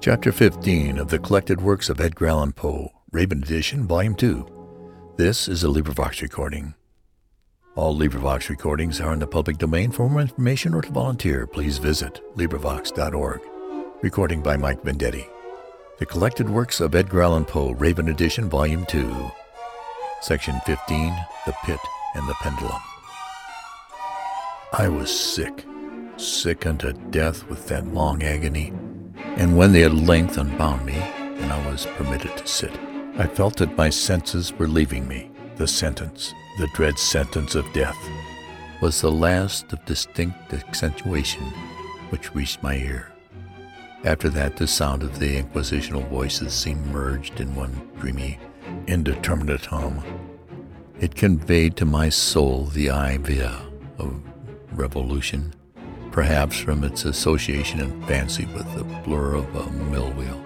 Chapter 15 of the Collected Works of Edgar Allan Poe, Raven Edition, Volume 2. This is a LibriVox recording. All LibriVox recordings are in the public domain. For more information or to volunteer, please visit LibriVox.org. Recording by Mike Vendetti. The Collected Works of Edgar Allan Poe, Raven Edition, Volume 2. Section 15, The Pit and the Pendulum. I was sick unto death with that long agony, and when they at length unbound me, and I was permitted to sit, I felt that my senses were leaving me. The sentence, the dread sentence of death, was the last of distinct accentuation which reached my ear. After that, the sound of the inquisitional voices seemed merged in one dreamy, indeterminate hum. It conveyed to my soul the idea of revolution, perhaps from its association in fancy with the blur of a mill wheel.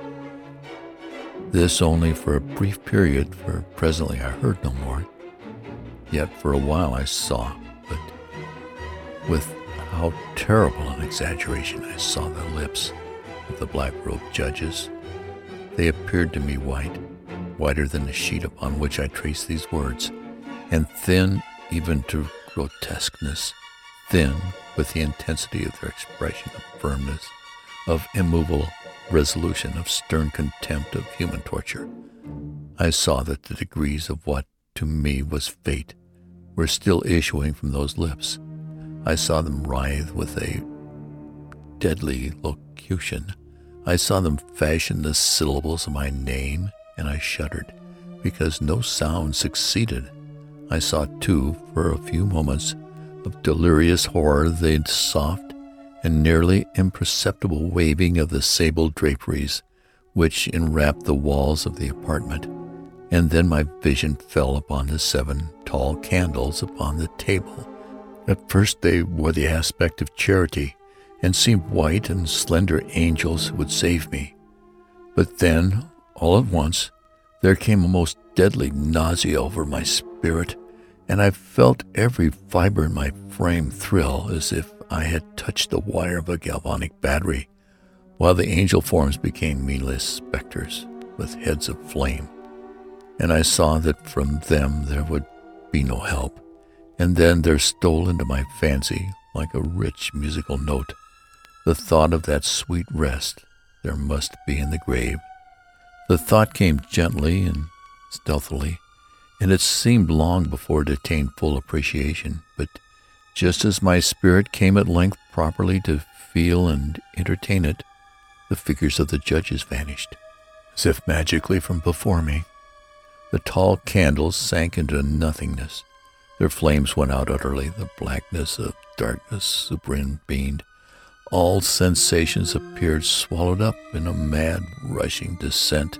This only for a brief period, for presently I heard no more. Yet for a while I saw, but with how terrible an exaggeration, I saw the lips of the black-robed judges. They appeared to me white, whiter than the sheet upon which I traced these words, and thin even to grotesqueness, thin with the intensity of their expression of firmness, of immovable resolution, of stern contempt of human torture. I saw that the degrees of what to me was fate were still issuing from those lips. I saw them writhe with a deadly locution. I saw them fashion the syllables of my name, and I shuddered, because no sound succeeded. I saw, too, for a few moments of delirious horror, the soft and nearly imperceptible waving of the sable draperies which enwrapped the walls of the apartment, and then my vision fell upon the 7 tall candles upon the table. At first they wore the aspect of charity, and seemed white and slender angels who would save me. But then, all at once, there came a most deadly nausea over my spirit, and I felt every fiber in my frame thrill as if I had touched the wire of a galvanic battery, while the angel forms became meaningless specters with heads of flame. And I saw that from them there would be no help. And then there stole into my fancy, like a rich musical note, the thought of that sweet rest there must be in the grave. The thought came gently and stealthily, and it seemed long before it attained full appreciation. But just as my spirit came at length properly to feel and entertain it, the figures of the judges vanished, as if magically from before me. The tall candles sank into nothingness. Their flames went out utterly. The blackness of darkness supervened. All sensations appeared swallowed up in a mad, rushing descent,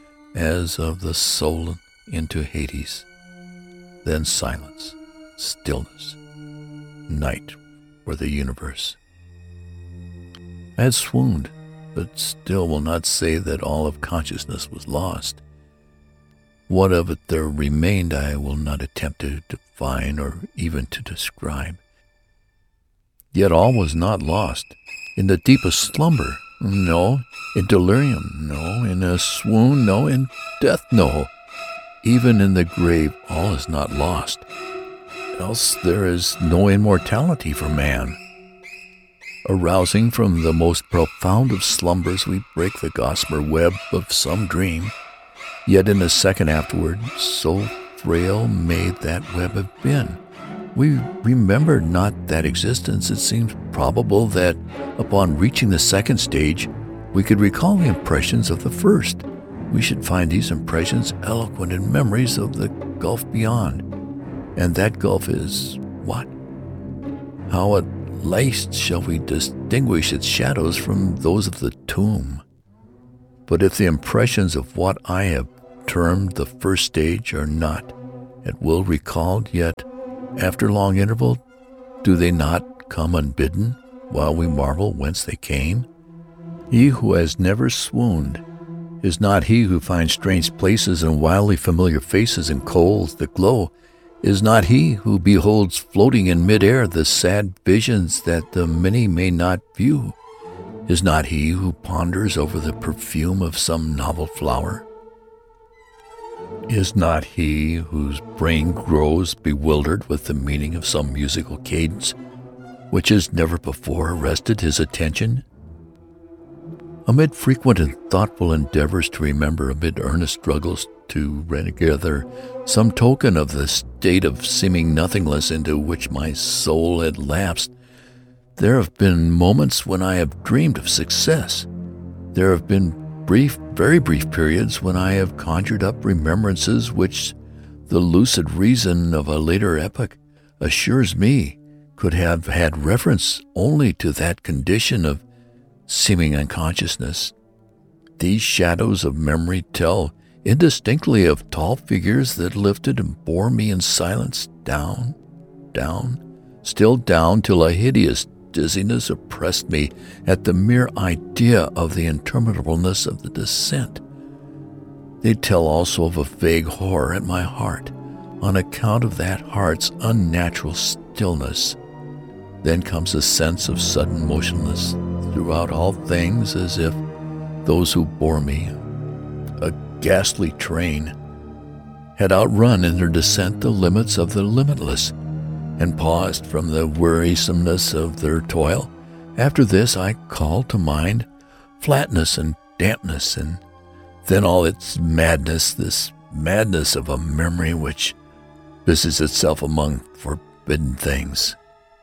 as of the soul into Hades. Then silence, stillness, night for the universe. I had swooned, but still will not say that all of consciousness was lost. What of it there remained I will not attempt to define or even to describe. Yet all was not lost. In the deepest slumber, no. In delirium, no. In a swoon, no. In death, no. Even in the grave, all is not lost. Else there is no immortality for man. Arousing from the most profound of slumbers, we break the gossamer web of some dream. Yet in a second afterward, so frail may that web have been, we remember not that existence. It seems probable that upon reaching the second stage, we could recall the impressions of the first. We should find these impressions eloquent in memories of the gulf beyond. And that gulf is what? How at least shall we distinguish its shadows from those of the tomb? But if the impressions of what I have termed the first stage are not at will recalled, yet after long interval, do they not come unbidden, while we marvel whence they came? He who has never swooned is not he who finds strange places and wildly familiar faces and coals that glow, is not he who beholds floating in mid-air the sad visions that the many may not view. Is not he who ponders over the perfume of some novel flower? Is not he whose brain grows bewildered with the meaning of some musical cadence which has never before arrested his attention? Amid frequent and thoughtful endeavors to remember, amid earnest struggles to gather some token of the state of seeming nothingness into which my soul had lapsed, there have been moments when I have dreamed of success. There have been brief, very brief periods when I have conjured up remembrances which the lucid reason of a later epoch assures me could have had reference only to that condition of seeming unconsciousness. These shadows of memory tell indistinctly of tall figures that lifted and bore me in silence down, still down, till a hideous dizziness oppressed me at the mere idea of the interminableness of the descent. They tell also of a vague horror at my heart on account of that heart's unnatural stillness. Then comes a sense of sudden motionlessness throughout all things, as if those who bore me, a ghastly train, had outrun in their descent the limits of the limitless, and paused from the wearisomeness of their toil. After this I call to mind flatness and dampness, and then all its madness, this madness of a memory which busies itself among forbidden things.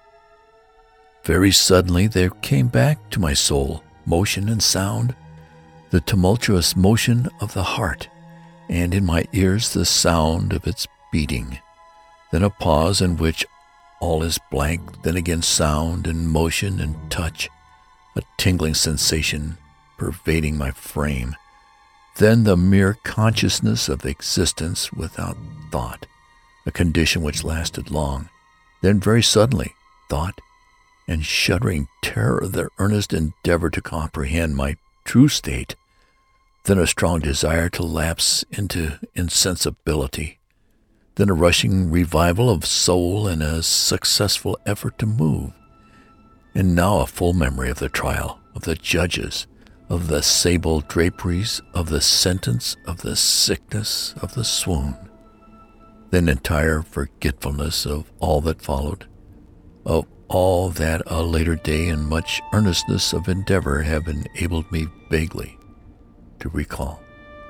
Very suddenly there came back to my soul motion and sound, the tumultuous motion of the heart, and in my ears the sound of its beating. Then a pause in which all is blank, then again sound and motion and touch, a tingling sensation pervading my frame. Then the mere consciousness of existence without thought, a condition which lasted long. Then very suddenly thought and shuddering terror of their earnest endeavor to comprehend my true state. Then a strong desire to lapse into insensibility. Then a rushing revival of soul and a successful effort to move. And now a full memory of the trial, of the judges, of the sable draperies, of the sentence, of the sickness, of the swoon. Then entire forgetfulness of all that followed, of all that a later day and much earnestness of endeavor have enabled me vaguely to recall.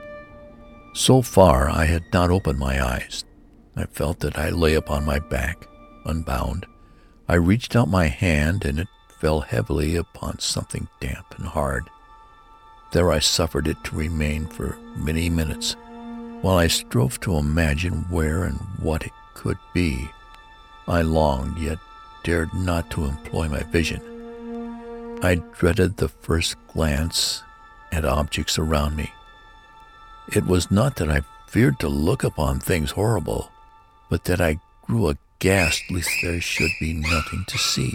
So far I had not opened my eyes. I felt that I lay upon my back, unbound. I reached out my hand, and it fell heavily upon something damp and hard. There I suffered it to remain for many minutes, while I strove to imagine where and what it could be. I longed, yet dared not to employ my vision. I dreaded the first glance at objects around me. It was not that I feared to look upon things horrible, but that I grew aghast lest there should be nothing to see.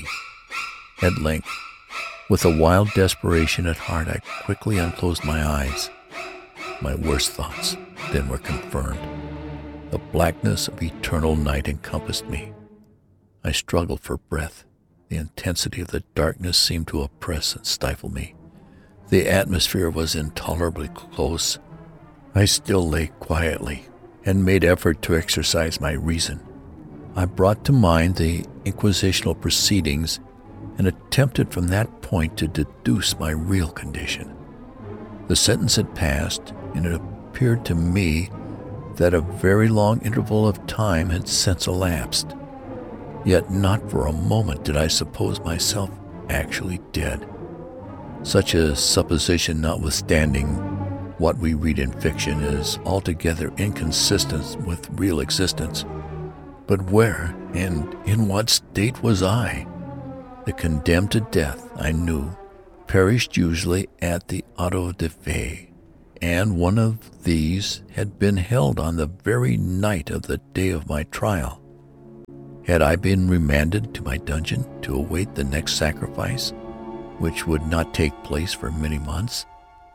At length, with a wild desperation at heart, I quickly unclosed my eyes. My worst thoughts then were confirmed. The blackness of eternal night encompassed me. I struggled for breath. The intensity of the darkness seemed to oppress and stifle me. The atmosphere was intolerably close. I still lay quietly and made effort to exercise my reason. I brought to mind the inquisitional proceedings and attempted from that point to deduce my real condition. The sentence had passed, and it appeared to me that a very long interval of time had since elapsed. Yet not for a moment did I suppose myself actually dead. Such a supposition notwithstanding, what we read in fiction is altogether inconsistent with real existence. But where and in what state was I? The condemned to death, I knew, perished usually at the auto da fe, and one of these had been held on the very night of the day of my trial. Had I been remanded to my dungeon to await the next sacrifice, which would not take place for many months?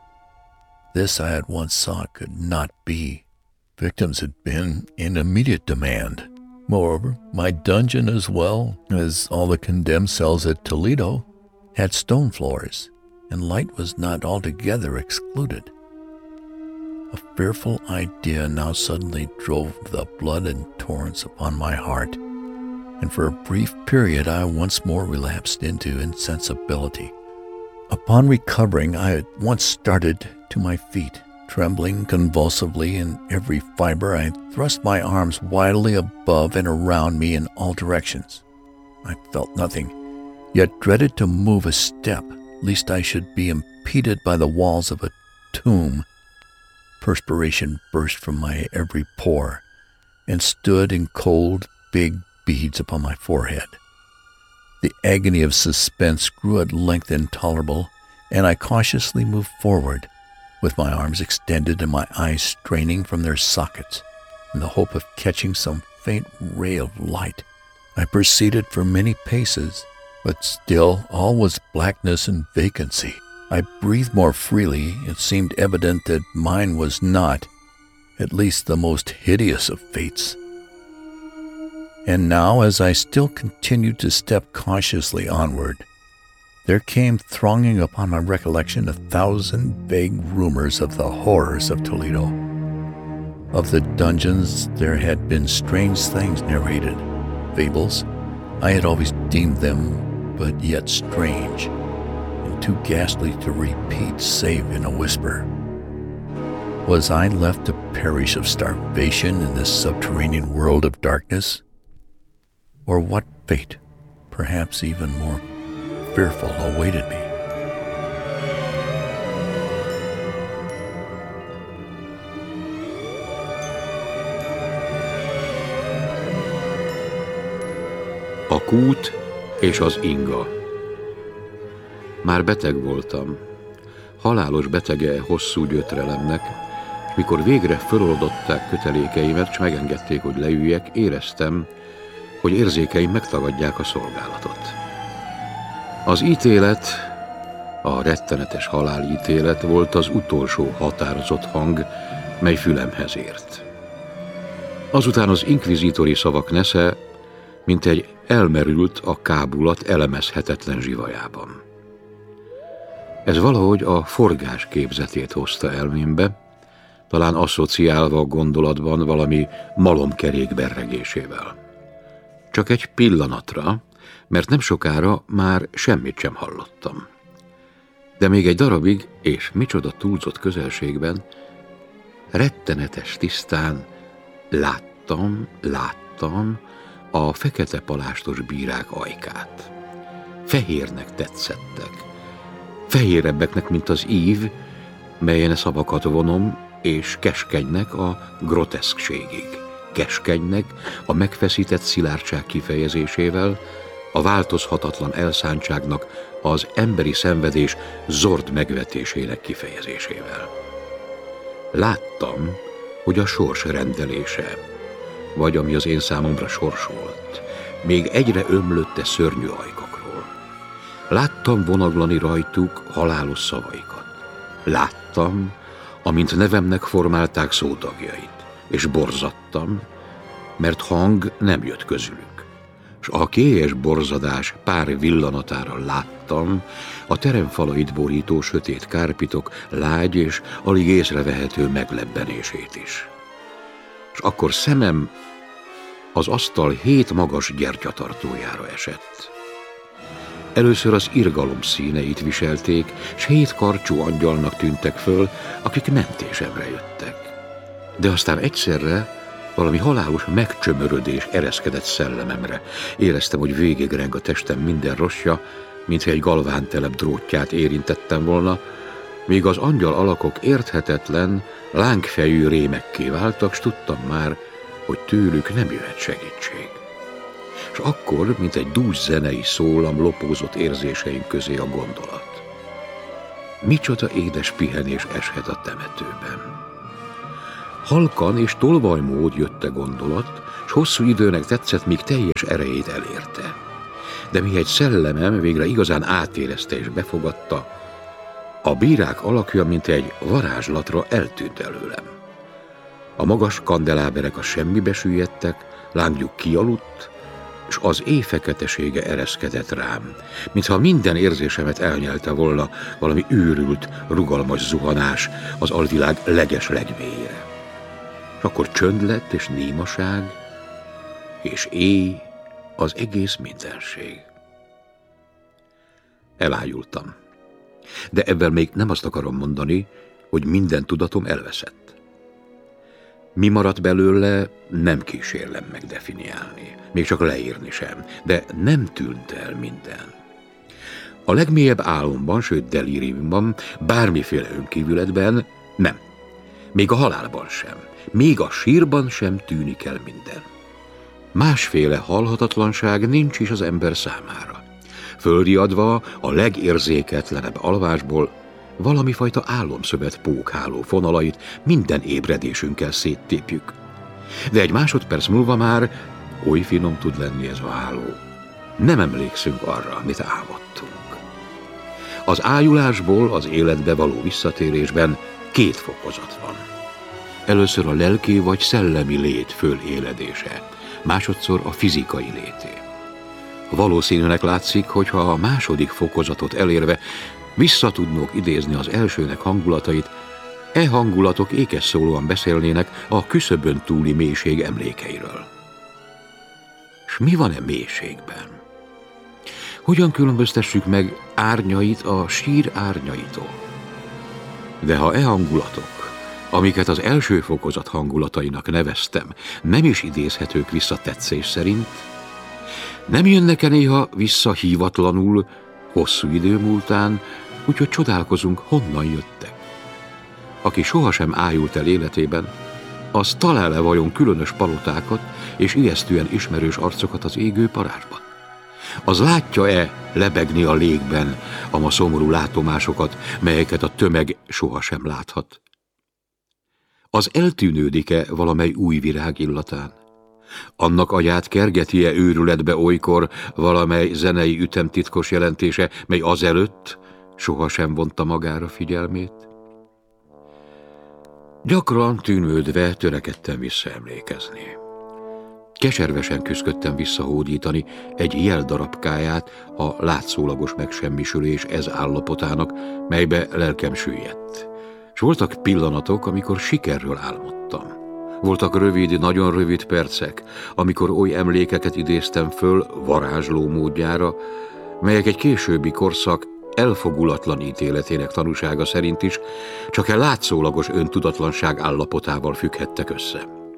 This I at once saw could not be. Victims had been in immediate demand. Moreover, my dungeon, as well as all the condemned cells at Toledo, had stone floors, and light was not altogether excluded. A fearful idea now suddenly drove the blood in torrents upon my heart, and for a brief period I once more relapsed into insensibility. Upon recovering, I at once started to my feet. Trembling convulsively in every fiber, I thrust my arms wildly above and around me in all directions. I felt nothing, yet dreaded to move a step, lest I should be impeded by the walls of a tomb. Perspiration burst from my every pore, and stood in cold, big beads upon my forehead. The agony of suspense grew at length intolerable, and I cautiously moved forward, with my arms extended and my eyes straining from their sockets, in the hope of catching some faint ray of light. I proceeded for many paces, but still all was blackness and vacancy. I breathed more freely. It seemed evident that mine was not, at least, the most hideous of fates. And now, as I still continued to step cautiously onward, there came thronging upon my recollection 1,000 vague rumors of the horrors of Toledo. Of the dungeons there had been strange things narrated, fables. I had always deemed them but yet strange, and too ghastly to repeat save in a whisper. Was I left to perish of starvation in this subterranean world of darkness? Or what fate, perhaps even more fearful, awaited me? A kút és az inga. Már beteg voltam, halálos betege hosszú gyötrelemnek, és mikor végre föloldották kötelékeimet, és megengedték, hogy leüljek, éreztem, hogy érzékeim megtagadják a szolgálatot. Az ítélet, a rettenetes halálítélet volt az utolsó határozott hang, mely fülemhez ért. Azután az inkvizítori szavak nesze, mint egy elmerült a kábulat elemezhetetlen zsivajában. Ez valahogy a forgás képzetét hozta elmémbe, talán asszociálva a gondolatban valami malomkerék berregésével. Csak egy pillanatra, mert nem sokára már semmit sem hallottam. De még egy darabig, és micsoda túlzott közelségben, rettenetes tisztán láttam a fekete palástos bírák ajkát. Fehérnek tetszettek. Fehérebbeknek, mint az ív, melyen a szavakat vonom, és keskenynek a groteszkségig. Keskenynek a megfeszített szilárdság kifejezésével, a változhatatlan elszántságnak az emberi szenvedés zord megvetésének kifejezésével. Láttam, hogy a sors rendelése, vagy ami az én számomra sors volt, még egyre ömlötte szörnyű ajkakról. Láttam vonaglani rajtuk halálos szavaikat. Láttam, amint nevemnek formálták szótagjait, és borzadtam, mert hang nem jött közülük. S a kélyes borzadás pár villanatára láttam a teremfalait borító sötét kárpitok lágy és alig észrevehető meglebbenését is. És akkor szemem az asztal 7 magas gyertyatartójára esett. Először az irgalom színeit viselték, s 7 karcsú angyalnak tűntek föl, akik mentésemre jöttek. De aztán egyszerre valami halálos megcsömörödés ereszkedett szellememre. Éreztem, hogy végigreng a testem minden rossja, mintha egy galvántelep drótját érintettem volna, míg az angyal alakok érthetetlen, lángfejű rémekké váltak, s tudtam már, hogy tőlük nem jöhet segítség. És akkor, mint egy dús zenei szólam, lopózott érzéseim közé a gondolat. Micsoda édes pihenés eshet a temetőben. Halkan és tolvajmód jött a gondolat, s hosszú időnek tetszett, míg teljes erejét elérte. De mihegy szellemem végre igazán átérezte és befogadta, a bírák alakja, mint egy varázslatra eltűnt előlem. A magas kandeláberek a semmibe süllyedtek, lángjuk kialudt, s az éj feketesége ereszkedett rám, mintha minden érzésemet elnyelte volna valami őrült, rugalmas zuhanás az alvilág leges legmélyére. És akkor csönd lett és némaság, és éj az egész mindenség. Elájultam. De ebben még nem azt akarom mondani, hogy minden tudatom elveszett. Mi maradt belőle, nem kísérlem megdefiniálni, még csak leírni sem, de nem tűnt el minden. A legmélyebb álomban, sőt delíriumban, bármiféle önkívületben nem. Még a halálban sem, még a sírban sem tűnik el minden. Másféle halhatatlanság nincs is az ember számára. Fölriadva a legérzéketlenebb alvásból valami fajta álomszövet pókháló fonalait minden ébredésünkkel széttépjük. De egy másodperc múlva már oly finom tud lenni ez a háló. Nem emlékszünk arra, amit álmodtunk. Az ájulásból az életbe való visszatérésben két fokozat van. Először a lelki vagy szellemi lét föléledése, másodszor a fizikai lété. Valószínűnek látszik, hogyha a második fokozatot elérve vissza tudnók idézni az elsőnek hangulatait, e hangulatok ékes szólóan beszélnének a küszöbön túli mélység emlékeiről. S mi van e mélységben? Hogyan különböztessük meg árnyait a sír árnyaitól? De ha e hangulatok, amiket az első fokozat hangulatainak neveztem, nem is idézhetők vissza tetszés szerint, nem jönnek-e néha vissza hívatlanul, hosszú idő múltán, úgyhogy csodálkozunk, honnan jöttek. Aki sohasem ájult el életében, az talál-e vajon különös palotákat és ijesztően ismerős arcokat az égő parázsban? Az látja-e lebegni a légben a szomorú látomásokat, melyeket a tömeg sohasem láthat? Az eltűnődik-e valamely új virág illatán? Annak agyát kergeti-e őrületbe olykor valamely zenei ütem titkos jelentése, mely azelőtt sohasem vonta magára figyelmét? Gyakran tűnődve törekedtem visszaemlékezni. Keservesen küszködtem visszahódítani egy jeldarabkáját a látszólagos megsemmisülés ez állapotának, melybe lelkem süllyedt. S voltak pillanatok, amikor sikerről álmodtam. Voltak rövid, nagyon rövid percek, amikor oly emlékeket idéztem föl varázsló módjára, melyek egy későbbi korszak elfogulatlan ítéletének tanúsága szerint is csak egy látszólagos öntudatlanság állapotával függhettek össze.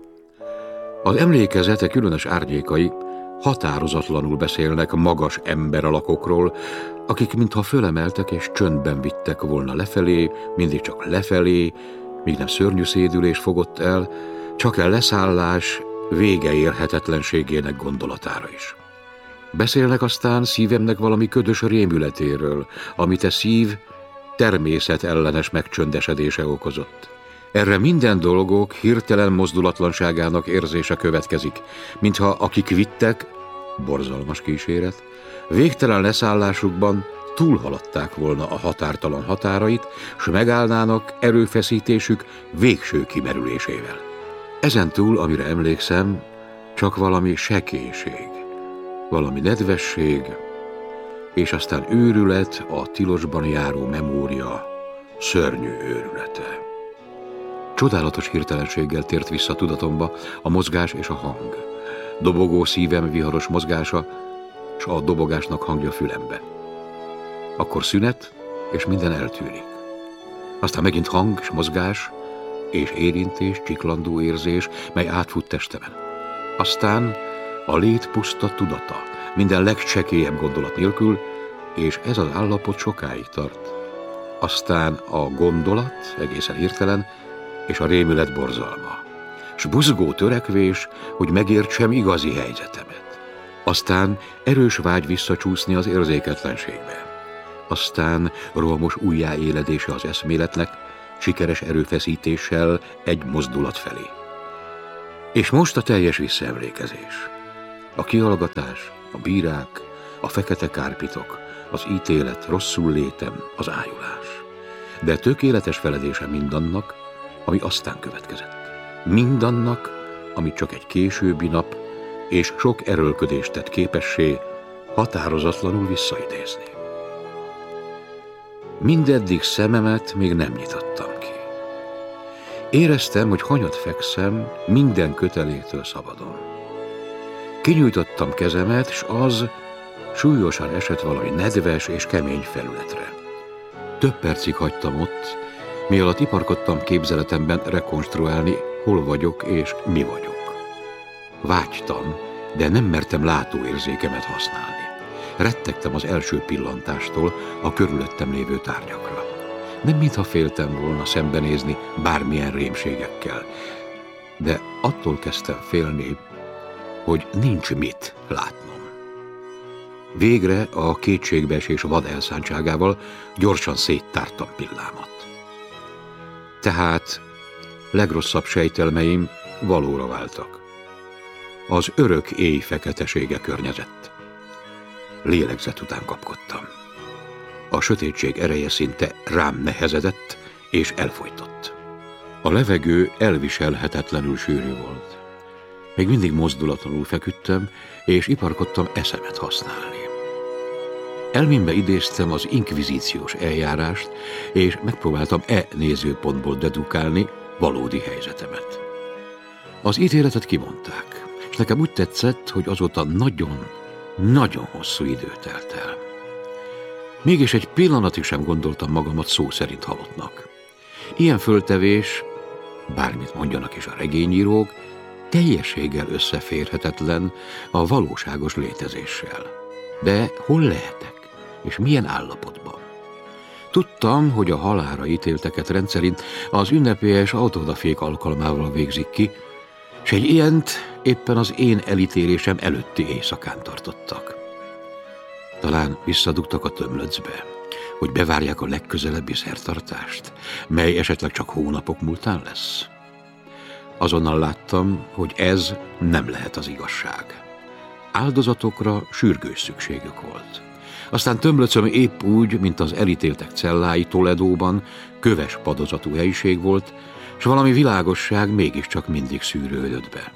Az emlékezete különös árnyékai határozatlanul beszélnek magas emberalakokról, akik mintha fölemeltek és csöndben vittek volna lefelé, mindig csak lefelé, míg nem szörnyű szédülés fogott el, csak a leszállás vége érhetetlenségének gondolatára is. Beszélnek aztán szívemnek valami ködös rémületéről, amit a szív természetellenes megcsöndesedése okozott. Erre minden dolgok hirtelen mozdulatlanságának érzése következik, mintha akik vittek, borzalmas kíséret, végtelen leszállásukban túlhaladták volna a határtalan határait, s megállnának erőfeszítésük végső kimerülésével. Ezentúl, amire emlékszem, csak valami sekélység, valami nedvesség, és aztán őrület, a tilosban járó memória szörnyű őrülete. Csodálatos hirtelenséggel tért vissza tudatomba a mozgás és a hang. Dobogó szívem viharos mozgása, s a dobogásnak hangja fülembe. Akkor szünet, és minden eltűnik. Aztán megint hang és mozgás, és érintés, csiklandó érzés, mely átfut testemen. Aztán a lét puszta tudata, minden legcsekélyebb gondolat nélkül, és ez az állapot sokáig tart. Aztán a gondolat, egészen hirtelen, és a rémület borzalma, s buzgó törekvés, hogy megértsem igazi helyzetemet. Aztán erős vágy visszacsúszni az érzéketlenségbe. Aztán rohamos újjáéledése az eszméletnek, sikeres erőfeszítéssel egy mozdulat felé. És most a teljes visszaemlékezés. A kihallgatás, a bírák, a fekete kárpitok, az ítélet, rosszul létem, az ájulás. De tökéletes feledése mindannak, ami aztán következett. Mindannak, amit csak egy későbbi nap, és sok erőlködést tett képessé határozatlanul visszaidézni. Mindeddig szememet még nem nyitottam ki. Éreztem, hogy hanyat fekszem minden köteléktől szabadon. Kinyújtottam kezemet, s az súlyosan esett valami nedves és kemény felületre. Több percig hagytam ott, mielőtt iparkodtam képzeletemben rekonstruálni, hol vagyok és mi vagyok. Vágytam, de nem mertem látóérzékemet használni. Rettegtem az első pillantástól a körülöttem lévő tárgyakra. Nem mintha féltem volna szembenézni bármilyen rémségekkel, de attól kezdtem félni, hogy nincs mit látnom. Végre a kétségbeesés vad elszántságával gyorsan széttártam pillámat. Tehát legrosszabb sejtelmeim valóra váltak. Az örök éj feketesége környezett. Lélegzet után kapkodtam. A sötétség ereje szinte rám nehezedett és elfojtott. A levegő elviselhetetlenül sűrű volt. Még mindig mozdulatlanul feküdtem, és iparkodtam eszemet használni. Elmémbe idéztem az inkvizíciós eljárást, és megpróbáltam nézőpontból dedukálni valódi helyzetemet. Az ítéletet kimondták, és nekem úgy tetszett, hogy azóta nagyon hosszú idő telt el. Mégis egy pillanatig sem gondoltam magamat szó szerint halottnak. Ilyen föltevés, bármit mondjanak is a regényírók, teljességgel összeférhetetlen a valóságos létezéssel. De hol lehetek, és milyen állapotban? Tudtam, hogy a halálra ítélteket rendszerint az ünnepélyes autódafék alkalmával végzik ki, és egy ilyent éppen az én elítélésem előtti éjszakán tartottak. Talán visszadugtak a tömlöcbe, hogy bevárják a legközelebbi szertartást, mely esetleg csak hónapok múltán lesz. Azonnal láttam, hogy ez nem lehet az igazság. Áldozatokra sürgős szükségük volt. Aztán tömlöcöm épp úgy, mint az elítéltek cellái Toledóban, köves padozatú helyiség volt, s valami világosság mégiscsak mindig szűrődött be.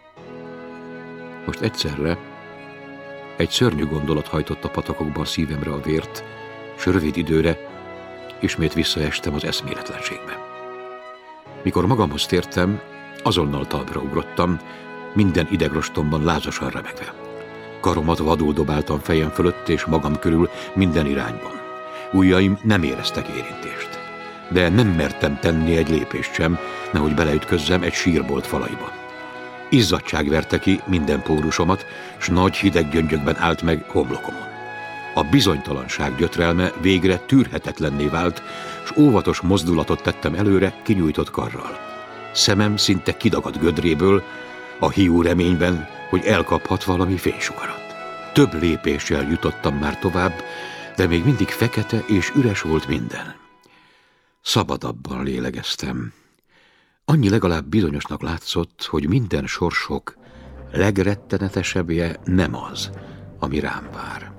Most egyszerre egy szörnyű gondolat hajtott a patakokban szívemre a vért, s rövid időre ismét visszaestem az eszméletlenségbe. Mikor magamhoz tértem, azonnal talpra ugrottam, minden idegrostomban lázasan remegve. Karomat vadul dobáltam fejem fölött és magam körül minden irányban. Ujjaim nem éreztek érintést, de nem mertem tenni egy lépést sem, nehogy beleütközzem egy sírbolt falaiba. Izzadtság verte ki minden pórusomat, s nagy hideg gyöngyökben állt meg homlokomon. A bizonytalanság gyötrelme végre tűrhetetlenné vált, s óvatos mozdulatot tettem előre kinyújtott karral. Szemem szinte kidagadt gödréből, a hiú reményben, hogy elkaphat valami fénysugarat. Több lépéssel jutottam már tovább, de még mindig fekete és üres volt minden. Szabadabban lélegeztem. Annyi legalább bizonyosnak látszott, hogy minden sorsok legrettenetesebbje nem az, ami rám vár.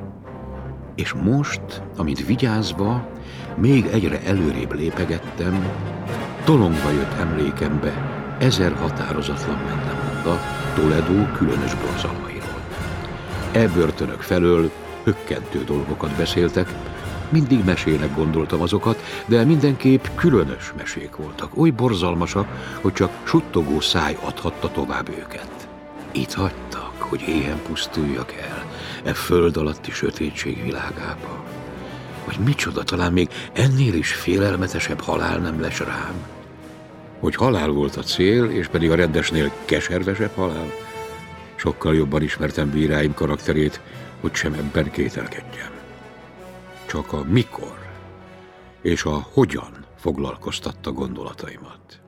És most, amint vigyázva, még egyre előrébb lépegettem, tolongva jött emlékembe 1000 határozatlan mendemonda Toledo különös borzalmairól. Börtönök felől hökkentő dolgokat beszéltek, mindig mesének gondoltam azokat, de mindenképp különös mesék voltak, oly borzalmasak, hogy csak suttogó száj adhatta tovább őket. Itt hagytak, hogy éhen pusztuljak el föld alatti sötétség világába. Vagy micsoda, talán még ennél is félelmetesebb halál nem lesz rám. Hogy halál volt a cél, és pedig a rendesnél keservesebb halál, sokkal jobban ismertem bíráim karakterét, hogy sem ebben kételkedjem. Csak a mikor és a hogyan foglalkoztatta gondolataimat.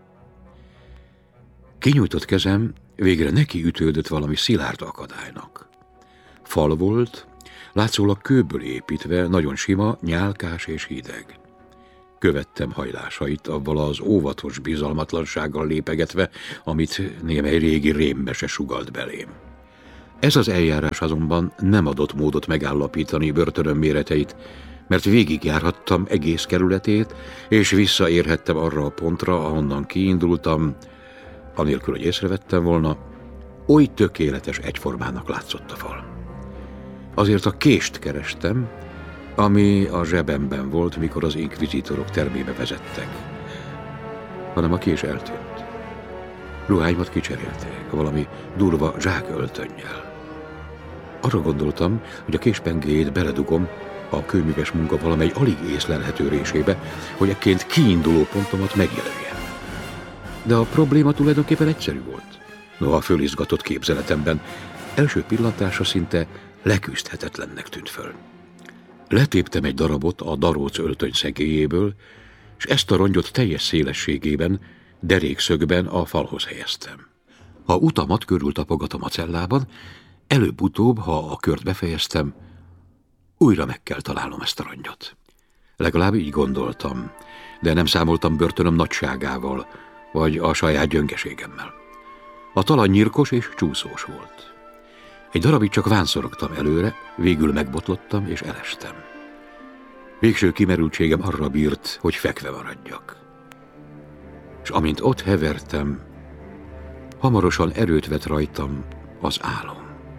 Kinyújtott kezem végre neki ütődött valami szilárd akadálynak. Fal volt, látszólag kőből építve, nagyon sima, nyálkás és hideg. Követtem hajlásait, avval az óvatos bizalmatlansággal lépegetve, amit némely régi rémmese sugalt belém. Ez az eljárás azonban nem adott módot megállapítani börtönöm méreteit, mert végigjárhattam egész kerületét, és visszaérhettem arra a pontra, ahonnan kiindultam, anélkül, hogy észrevettem volna, Oly tökéletes egyformának látszott a fal. Azért a kést kerestem, ami a zsebemben volt, mikor az inkvizitorok termébe vezettek. Hanem a kés eltűnt. Ruháimat kicserélték, valami durva zsáköltönnyel. Arra gondoltam, hogy a késpengéjét beledugom a kőműves munka valamely alig észlelhető résébe, hogy ekként kiinduló pontomat megjelöljem. De a probléma tulajdonképpen egyszerű volt. Noha fölizgatott képzeletemben első pillantásra szinte leküzdhetetlennek tűnt föl. Letéptem egy darabot a daróc öltöny szegélyéből, és ezt a rongyot teljes szélességében, derékszögben a falhoz helyeztem. Ha utamat körültapogatom a cellában, előbb-utóbb, ha a kört befejeztem, újra meg kell találnom ezt a rongyot. Legalább így gondoltam, de nem számoltam börtönöm nagyságával, vagy a saját gyöngeségemmel. A talaj nyírkos és csúszós volt. Egy darabig csak vánszorogtam előre, végül megbotlottam és elestem. Végső kimerültségem arra bírt, hogy fekve maradjak. És amint ott hevertem, hamarosan erőt vett rajtam az álom.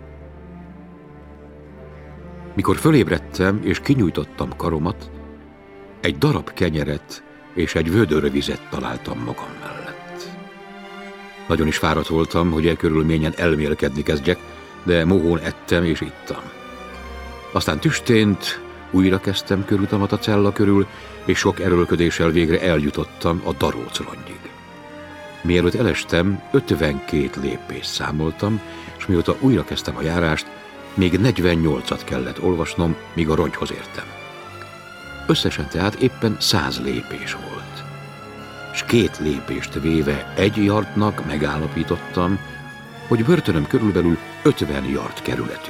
Mikor fölébredtem és kinyújtottam karomat, egy darab kenyeret és egy vödör vizet találtam magam mellett. Nagyon is fáradt voltam, hogy e körülményen elmélkedni kezdjek, de mohón ettem és ittam. Aztán tüstént újra kezdtem körutamat a cella körül, és sok erőlködéssel végre eljutottam a daróc rongyig. Mielőtt elestem, 52 lépést számoltam, és mióta újra kezdtem a járást, még 48-at kellett olvasnom, míg a rongyhoz értem. Összesen tehát éppen 100 lépés volt. És 2 lépést véve egy yardnak megállapítottam, hogy börtönöm körülbelül 50 yard kerületű.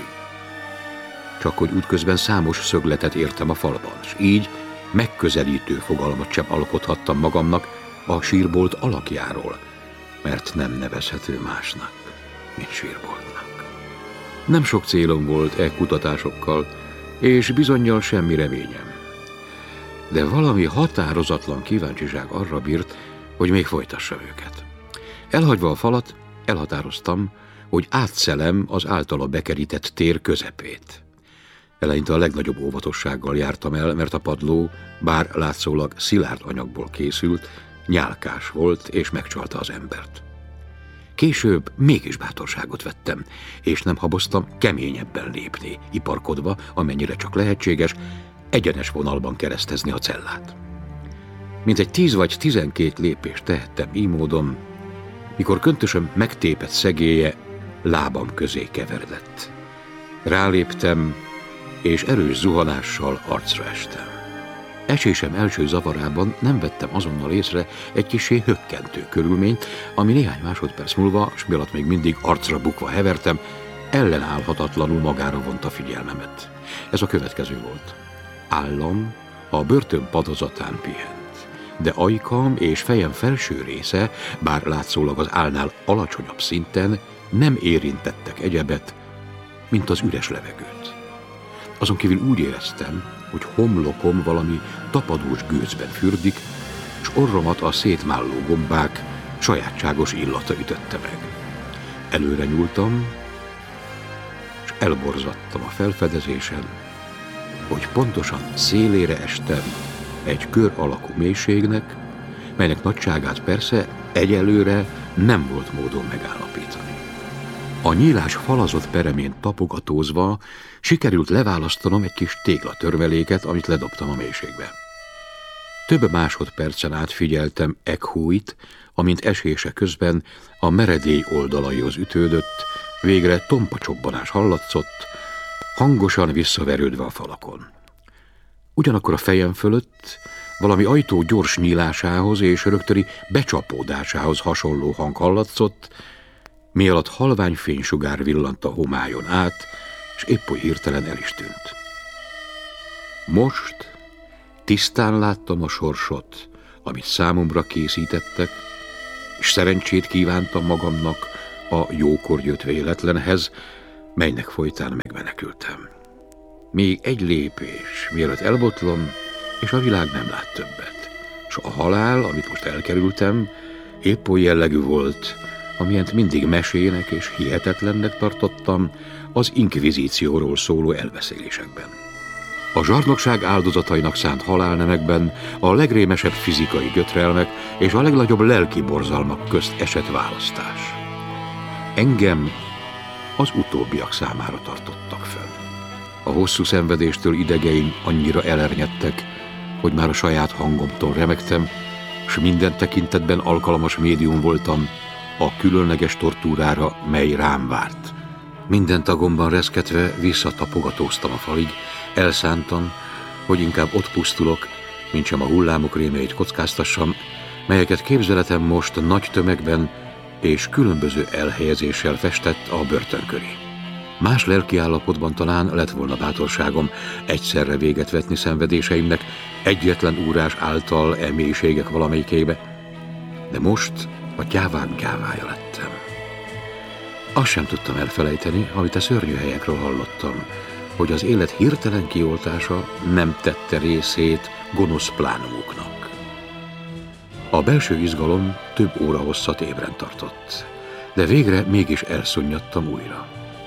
Csak hogy útközben számos szögletet értem a falban, és így megközelítő fogalmat sem alkothattam magamnak a sírbolt alakjáról, mert nem nevezhető másnak, mint sírboltnak. Nem sok célom volt e kutatásokkal, és bizonnyal semmi reményem. De valami határozatlan kíváncsiság arra bírt, hogy még folytassam őket. Elhagyva a falat, elhatároztam, hogy átszelem az általa bekerített tér közepét. Eleinte a legnagyobb óvatossággal jártam el, mert a padló, bár látszólag szilárd anyagból készült, nyálkás volt és megcsalta az embert. Később mégis bátorságot vettem, és nem haboztam keményebben lépni, iparkodva, amennyire csak lehetséges, egyenes vonalban keresztezni a cellát. Mintegy 10 vagy 12 lépést tehettem így módon, mikor köntösöm megtépett szegélye lábam közé keveredett. Ráléptem, és erős zuhanással arcra estem. Esésem első zavarában nem vettem azonnal észre egy kissé hökkentő körülményt, ami néhány másodperc múlva, s mi alatt még mindig arcra bukva hevertem, ellenállhatatlanul magára vonta figyelmemet. Ez a következő volt. Állam a börtön padozatán pihent, de ajkam és fejem felső része, bár látszólag az állnál alacsonyabb szinten, nem érintettek egyebet, mint az üres levegőt. Azon kívül úgy éreztem, hogy homlokom valami tapadós gőzben fürdik, és orromat a szétmálló gombák sajátságos illata ütötte meg. Előre nyúltam, és elborzadtam a felfedezésen, hogy pontosan szélére estem egy kör alakú mélységnek, melynek nagyságát persze egyelőre nem volt módon megállapítani. A nyílás falazott peremén tapogatózva sikerült leválasztanom egy kis téglatörmeléket, amit ledobtam a mélységbe. Több másodpercen át figyeltem Ekhúit, amint esése közben a meredély oldalaihoz ütődött, végre tompa csobbanás hallatszott, hangosan visszaverődve a falakon. Ugyanakkor a fejem fölött valami ajtó gyors nyílásához és rögtöni becsapódásához hasonló hang hallatszott, mi alatt halvány fénysugár villant a homályon át, és épp oly hirtelen el is tűnt. Most tisztán láttam a sorsot, amit számomra készítettek, és szerencsét kívántam magamnak a jókor jött véletlenhez, melynek folytán megmenekültem. Még egy lépés, mielőtt elbotlom, és a világ nem lát többet. És a halál, amit most elkerültem, épp oly jellegű volt, amilyent mindig mesének és hihetetlennek tartottam az inkvizícióról szóló elbeszélésekben. A zsarnokság áldozatainak szánt halálnemekben a legrémesebb fizikai gyötrelmek és a legnagyobb lelki borzalmak közt esett választás. Engem az utóbbiak számára tartottak fel. A hosszú szenvedéstől idegeim annyira elernyedtek, hogy már a saját hangomtól remegtem, s minden tekintetben alkalmas médium voltam a különleges tortúrára, mely rám várt. Minden tagomban reszketve visszatapogatóztam a falig, elszántan, hogy inkább ott pusztulok, mintsem a hullámok rémeit kockáztassam, melyeket képzeletem most nagy tömegben és különböző elhelyezéssel festett a börtön köré. Más lelkiállapotban talán lett volna bátorságom egyszerre véget vetni szenvedéseimnek, egyetlen úrás által mélységek valamelyikébe, de most a gyávák gyávája lettem. Azt sem tudtam elfelejteni, amit a szörnyű helyekről hallottam, hogy az élet hirtelen kioltása nem tette részét gonosz plánumuknak. A belső izgalom több óra hosszat ébren tartott, de végre mégis elszunnyadtam újra.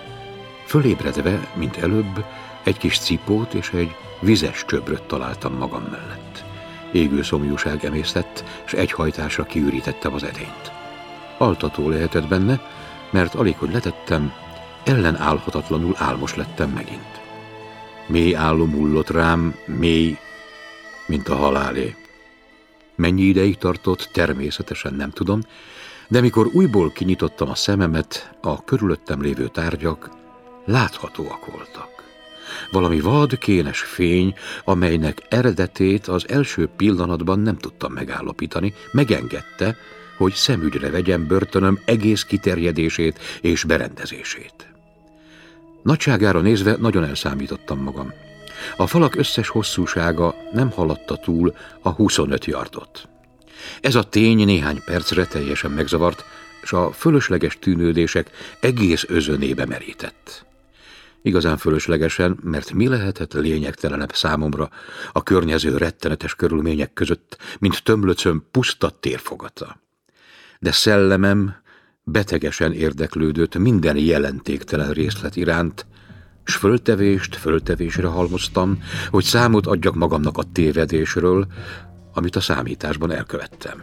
Fölébredve, mint előbb, egy kis cipót és egy vizes csöbröt találtam magam mellett. Égő szomjúság emésztett, s egy hajtásra kiürítettem az edényt. Altató lehetett benne, mert alig, hogy letettem, ellenállhatatlanul álmos lettem megint. Mély álom hullott rám, mély, mint a halálé. Mennyi ideig tartott, természetesen nem tudom, de mikor újból kinyitottam a szememet, a körülöttem lévő tárgyak láthatóak voltak. Valami vad, kénes fény, amelynek eredetét az első pillanatban nem tudtam megállapítani, megengedte, hogy szemügyre vegyem börtönöm egész kiterjedését és berendezését. Nagyságára nézve nagyon elszámítottam magam. A falak összes hosszúsága nem haladta túl a 25 yardot. Ez a tény néhány percre teljesen megzavart, s a fölösleges tűnődések egész özönébe merített. Igazán fölöslegesen, mert mi lehetett lényegtelenebb számomra a környező rettenetes körülmények között, mint tömlöcöm puszta térfogata. De szellemem betegesen érdeklődött minden jelentéktelen részlet iránt, s föltevésre halmoztam, hogy számot adjak magamnak a tévedésről, amit a számításban elkövettem.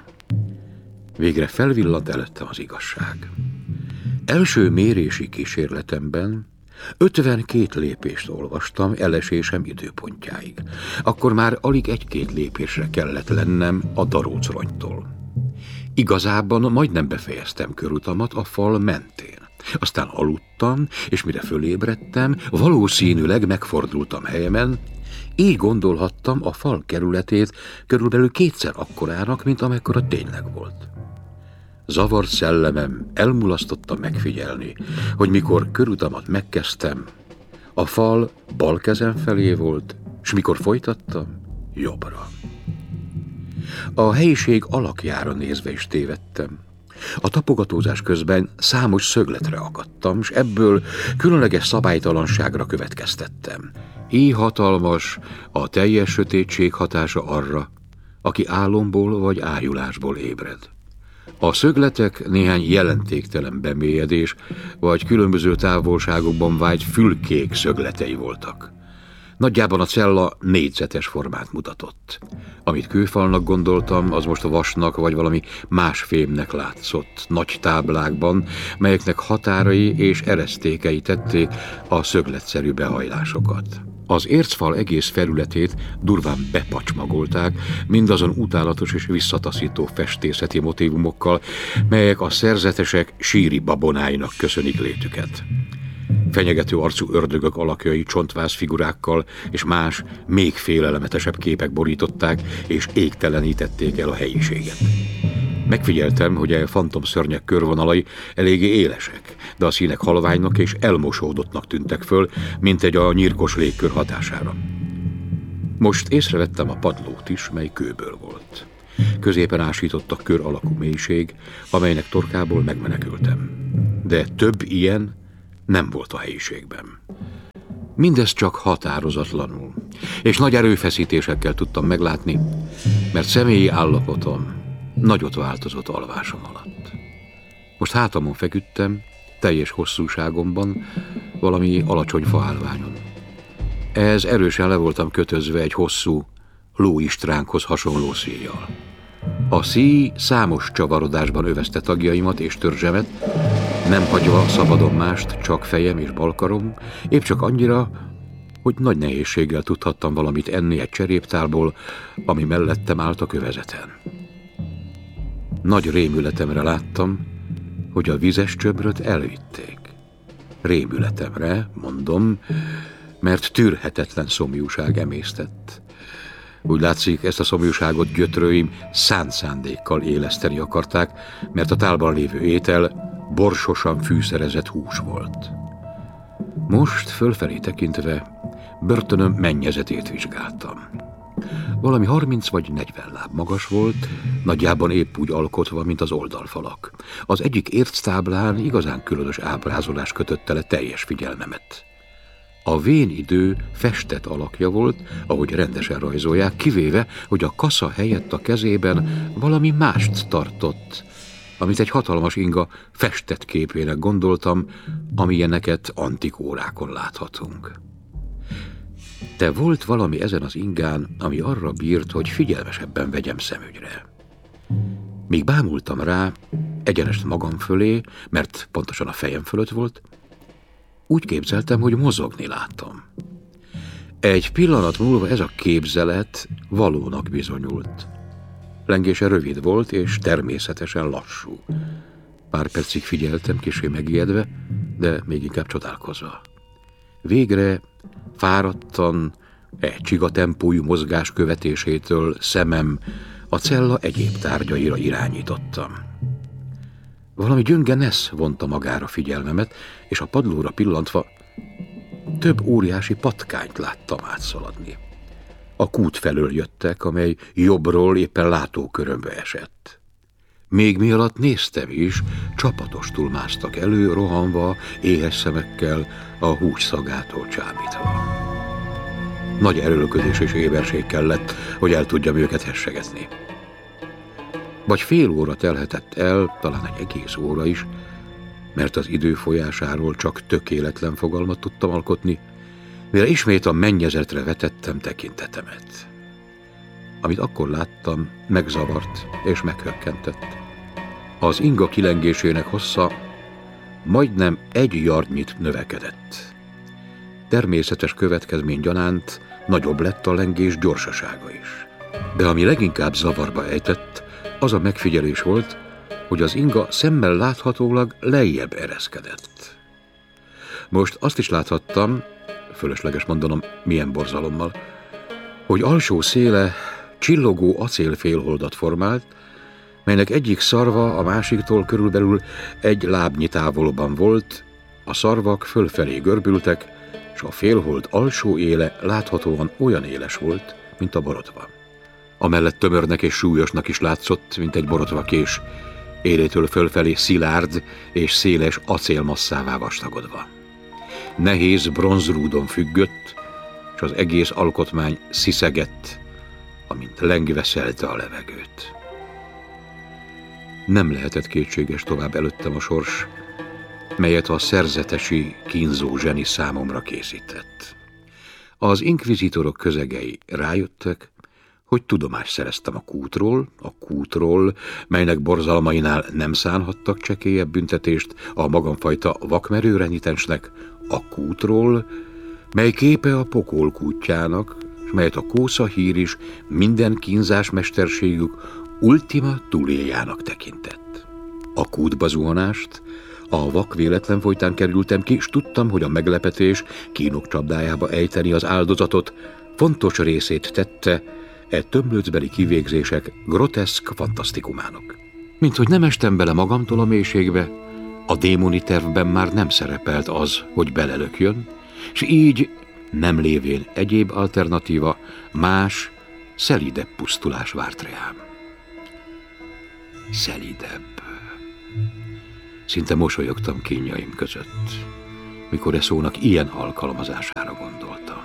Végre felvillant előttem az igazság. Első mérési kísérletemben 52 lépést olvastam elesésem időpontjáig. Akkor már alig egy-két lépésre kellett lennem a darócronytól. Igazában majdnem befejeztem körutamat a fal mentén. Aztán aludtam, és mire fölébredtem, valószínűleg megfordultam helyemen, így gondolhattam a fal kerületét körülbelül kétszer akkorának, mint amekkora tényleg volt. Zavart szellemem elmulasztotta megfigyelni, hogy mikor körutamat megkezdtem, a fal bal kezem felé volt, s mikor folytattam, jobbra. A helyiség alakjára nézve is tévedtem. A tapogatózás közben számos szögletre akadtam, s ebből különleges szabálytalanságra következtettem. Így hatalmas a teljes sötétség hatása arra, aki álomból vagy ájulásból ébred. A szögletek néhány jelentéktelen bemélyedés, vagy különböző távolságokban vágy fülkék szögletei voltak. Nagyjában a cella négyzetes formát mutatott. Amit kőfalnak gondoltam, az most vasnak vagy valami más fémnek látszott, nagy táblákban, melyeknek határai és eresztékei tették a szögletszerű behajlásokat. Az ércfal egész felületét durván bepacsmagolták, mindazon utálatos és visszataszító festészeti motívumokkal, melyek a szerzetesek síri babonáinak köszönik létüket. Fenyegető arcú ördögök alakjai csontváz figurákkal és más, még félelmetesebb képek borították és égtelenítették el a helyiséget. Megfigyeltem, hogy a fantomszörnyek körvonalai eléggé élesek, de a színek halványnak és elmosódottnak tűntek föl, mint egy a nyírkos légkör hatására. Most észrevettem a padlót is, mely kőből volt. Középen ásított a kör alakú mélység, amelynek torkából megmenekültem. De több ilyen nem volt a helyiségben. Mindez csak határozatlanul, és nagy erőfeszítésekkel tudtam meglátni, mert személyi állapotom nagyot változott alvásom alatt. Most hátamon feküdtem, teljes hosszúságomban, valami alacsony faállványon. Ehhez erősen le voltam kötözve egy hosszú, lóistránkhoz hasonló szíjjal. A szíj számos csavarodásban övezte tagjaimat és törzsemet, nem hagyva szabadon mást, csak fejem és balkarom, épp csak annyira, hogy nagy nehézséggel tudhattam valamit enni egy cseréptálból, ami mellettem állt a kövezeten. Nagy rémületemre láttam, hogy a vizes csöbröt elvitték. Rémületemre, mondom, mert tűrhetetlen szomjúság emésztett. Úgy látszik, ezt a szomjúságot gyötrőim szánt szándékkal éleszteni akarták, mert a tálban lévő étel borsosan fűszerezett hús volt. Most, fölfelé tekintve, börtönöm mennyezetét vizsgáltam. Valami 30 vagy 40 láb magas volt, nagyjában épp úgy alkotva, mint az oldalfalak. Az egyik érctáblán igazán különös ábrázolás kötötte le teljes figyelmemet. A vén idő festett alakja volt, ahogy rendesen rajzolják, kivéve, hogy a kasza helyett a kezében valami mást tartott, amit egy hatalmas inga festett képének gondoltam, amilyeneket antik órákon láthatunk. De volt valami ezen az ingán, ami arra bírt, hogy figyelmesebben vegyem szemügyre. Míg bámultam rá, egyenest magam fölé, mert pontosan a fejem fölött volt, úgy képzeltem, hogy mozogni látom. Egy pillanat múlva ez a képzelet valónak bizonyult. Lengése rövid volt, és természetesen lassú. Pár percig figyeltem, kissé megijedve, de még inkább csodálkozva. Végre fáradtan, egy csigatempójú mozgás követésétől szemem a cella egyéb tárgyaira irányítottam. Valami gyönge nesz vonta magára figyelmemet, és a padlóra pillantva több óriási patkányt láttam átszaladni. A kút felől jöttek, amely jobbról éppen látókörömbe esett. Még mialatt néztem is, csapatostul másztak elő, rohanva, éhes szemekkel, a hús szagától csábítva. Nagy erőlködés és éberség kellett, hogy el tudjam őket hessegetni. Vagy fél óra telhetett el, talán egy egész óra is, mert az idő folyásáról csak tökéletlen fogalmat tudtam alkotni, mire ismét a mennyezetre vetettem tekintetemet. Amit akkor láttam, megzavart és meghökkentett. Az inga kilengésének hossza majdnem 1 yardnyit növekedett. Természetes következmény gyanánt nagyobb lett a lengés gyorsasága is. De ami leginkább zavarba ejtett, az a megfigyelés volt, hogy az inga szemmel láthatólag lejjebb ereszkedett. Most azt is láthattam, fölösleges mondanom milyen borzalommal, hogy alsó széle csillogó acélfélholdat formált, melynek egyik szarva a másiktól körülbelül 1 lábnyi távolban volt, a szarvak fölfelé görbültek, és a félhold alsó éle láthatóan olyan éles volt, mint a borotva. Amellett tömörnek és súlyosnak is látszott, mint egy borotvakés, élétől fölfelé szilárd és széles acélmasszává vastagodva. Nehéz bronzrúdon függött, és az egész alkotmány sziszegett, amint lengve szelte a levegőt. Nem lehetett kétséges tovább előttem a sors, melyet a szerzetesi, kínzó zseni számomra készített. Az inkvizitorok közegei rájöttek, hogy tudomást szereztem a kútról, melynek borzalmainál nem szánhattak csekélyebb büntetést a magamfajta vakmerő renitensnek, a kútról, mely képe a pokol kútjának, és melyet a kósza hír is minden kínzás mesterségük ultima thuléjának tekintett. A kútba zuhanást a vak véletlen folytán kerültem ki, és tudtam, hogy a meglepetés kínok csapdájába ejteni az áldozatot fontos részét tette tömlőcbeli kivégzések groteszk fantasztikumának. Mint hogy nem estem bele magamtól a mélységbe, a démoni tervben már nem szerepelt az, hogy belelökjön, és így nem lévén egyéb alternatíva, más, szelidebb pusztulás várt rám. Szelidebb. Szinte mosolyogtam kínjaim között, mikor e szónak ilyen alkalmazására gondoltam.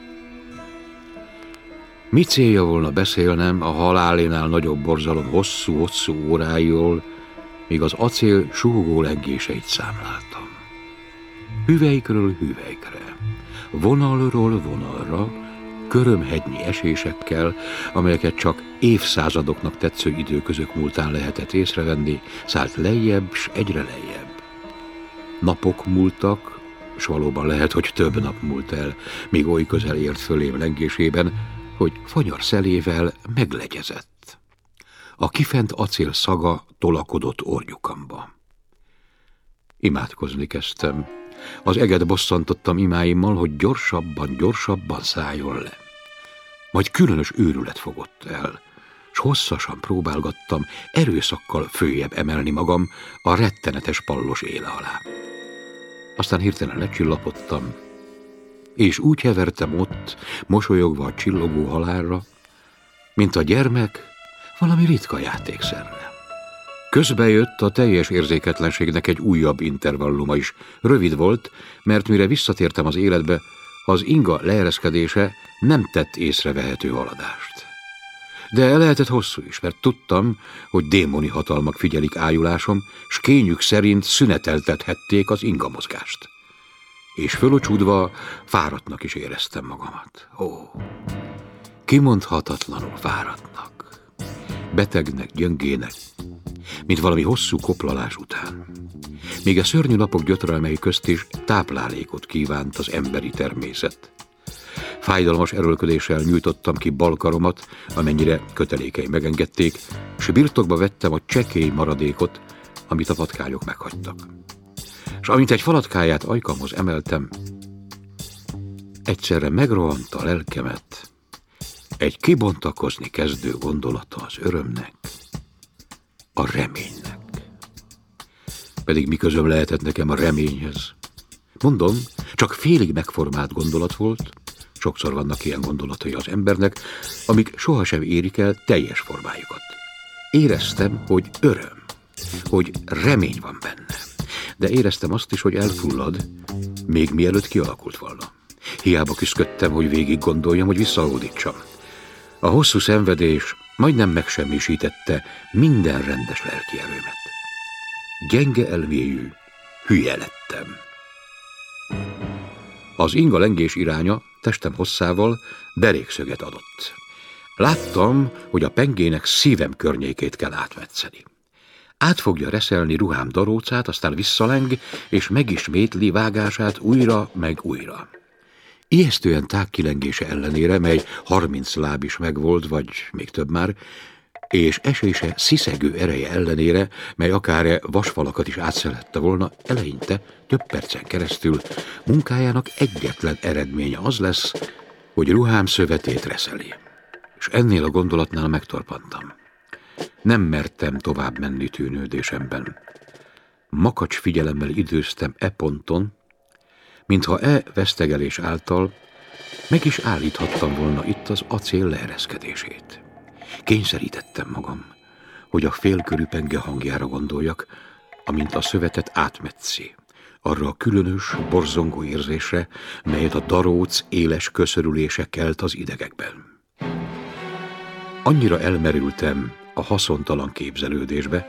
Mi célja volna beszélnem a halálénál nagyobb borzalom hosszú-hosszú óráiról, míg az acél súgó lengéseit számláltam. Hüvelykről hüvelykre, vonalról vonalra, körömhegynyi esésekkel, amelyeket csak évszázadoknak tetsző időközök múltán lehetett észrevenni, szállt lejjebb, s egyre lejjebb. Napok múltak, s valóban lehet, hogy több nap múlt el, míg oly közel ért fölém lengésében, hogy fanyar szelével meglegyezett. A kifent acél szaga tolakodott ornyukamba. Imádkozni kezdtem. Az eget bosszantottam imáimmal, hogy gyorsabban szálljon le. Majd különös őrület fogott el, s hosszasan próbálgattam erőszakkal följebb emelni magam a rettenetes pallos éle alá. Aztán hirtelen lecsillapodtam, és úgy hevertem ott, mosolyogva a csillogó halálra, mint a gyermek valami ritka játékszerre. Közbe jött a teljes érzéketlenségnek egy újabb intervalluma is. Rövid volt, mert mire visszatértem az életbe, az inga leereszkedése nem tett észrevehető haladást. De lehetett hosszú is, mert tudtam, hogy démoni hatalmak figyelik ájulásom, s kényük szerint szüneteltethették az inga mozgást. És fölocsúdva fáradtnak is éreztem magamat. Kimondhatatlanul fáradtnak. Betegnek, gyöngének, mint valami hosszú koplalás után. Még a szörnyű napok gyötrelmei közt is táplálékot kívánt az emberi természet. Fájdalmas erőlködéssel nyújtottam ki bal karomat, amennyire kötelékei megengedték, s birtokba vettem a csekély maradékot, amit a patkányok meghagytak. És amint egy falatkáját ajkamhoz emeltem, egyszerre megrohant a lelkemet egy kibontakozni kezdő gondolata az örömnek, a reménynek. Pedig mi közöm lehetett nekem a reményhez? Mondom, csak félig megformált gondolat volt, sokszor vannak ilyen gondolatai az embernek, amik sohasem érik el teljes formájukat. Éreztem, hogy öröm, hogy remény van benne, de éreztem azt is, hogy elfullad, még mielőtt kialakult volna. Hiába küszködtem, hogy végig gondoljam, hogy visszahódítsam. A hosszú szenvedés majdnem megsemmisítette minden rendes lelki erőmet. Gyenge elmélyű, hülye lettem. Az inga lengés iránya testem hosszával derékszöget adott. Láttam, hogy a pengének szívem környékét kell átmetszeni. Át fogja reszelni ruhám darócát, aztán visszaleng, és megismétli vágását újra meg újra. Ijesztően tág kilengése ellenére, mely 30 láb is megvolt, vagy még több már, és esése sziszegő ereje ellenére, mely akár vasfalakat is átszelhette volna, eleinte több percen keresztül munkájának egyetlen eredménye az lesz, hogy ruhám szövetét reszeli. És ennél a gondolatnál megtorpantam. Nem mertem tovább menni tűnődésemben. Makacs figyelemmel időztem ponton, mintha vesztegelés által meg is állíthattam volna itt az acél leereszkedését. Kényszerítettem magam, hogy a félkörű penge hangjára gondoljak, amint a szövetet átmetszi, arra a különös, borzongó érzésre, melyet a daróc éles köszörülése kelt az idegekben. Annyira elmerültem a haszontalan képzelődésbe,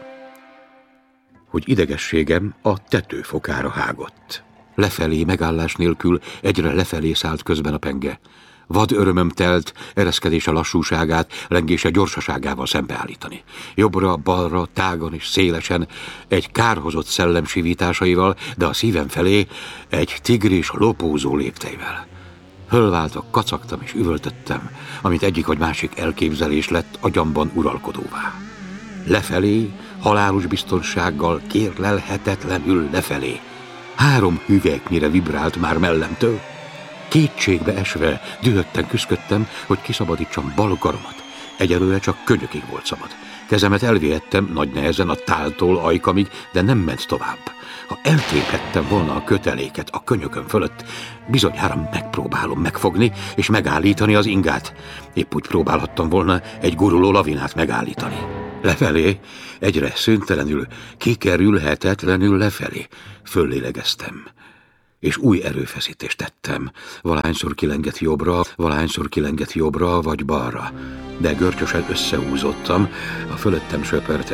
hogy idegességem a tetőfokára hágott. Lefelé, megállás nélkül egyre lefelé szállt közben a penge. Vad örömöm telt ereszkedése lassúságát, lengése gyorsaságával szembeállítani. Jobbra, balra, tágon és szélesen, egy kárhozott szellem sivításaival, de a szívem felé egy tigris lopózó lépteivel. Fölváltak, kacagtam és üvöltöttem, amint egyik vagy másik elképzelés lett agyamban uralkodóvá. Lefelé, halálos biztonsággal, kérlelhetetlenül lefelé. 3 hüvelyknyire vibrált már mellemtől. Kétségbe esve, dühötten küszködtem, hogy kiszabadítsam bal karomat. Egyelőre csak könyökig volt szabad. Kezemet elvihettem nagy nehezen a táltól ajkamig, de nem ment tovább. Ha eltéphettem volna a köteléket a könyökön fölött, bizonyára megpróbálom megfogni és megállítani az ingát. Épp úgy próbálhattam volna egy guruló lavinát megállítani. Lefelé, egyre szüntelenül, kikerülhetetlenül lefelé. Föllélegeztem, és új erőfeszítést tettem. Valahányszor kilengett jobbra vagy balra, de görcsösen összehúzottam a fölöttem söpört